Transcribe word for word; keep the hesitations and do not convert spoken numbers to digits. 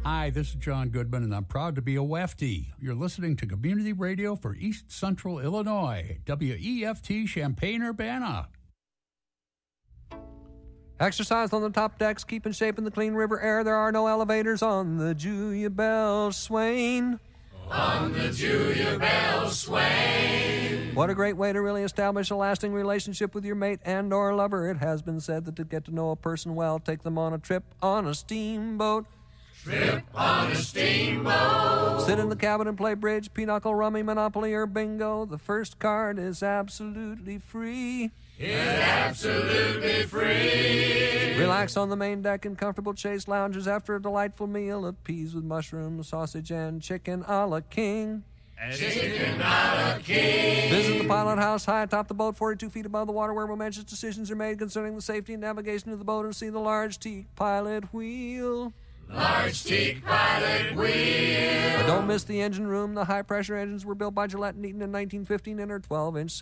Hi, this is John Goodman, and I'm proud to be a Wefty. You're listening to Community Radio for East Central Illinois, W E F T Champaign-Urbana. Exercise on the top decks, keep in shape in the clean river air. There are no elevators on the Julia Bell Swain. On the Julia Bell Swain. What a great way to really establish a lasting relationship with your mate and or lover. It has been said that to get to know a person well, take them on a trip on a steamboat. Trip on a steamboat. Sit in the cabin and play bridge, pinochle, rummy, monopoly, or bingo. The first card is absolutely free. It's absolutely free. Relax on the main deck in comfortable chase lounges after a delightful meal of peas with mushrooms, sausage, and chicken a la king. Chicken a la king. Visit the pilot house high atop the boat, forty-two feet above the water, where momentous decisions are made concerning the safety and navigation of the boat, and see the large teak pilot wheel. Large teak pilot wheel. But don't miss the engine room. The high-pressure engines were built by Gillette and Eaton in nineteen fifteen and are twelve-inch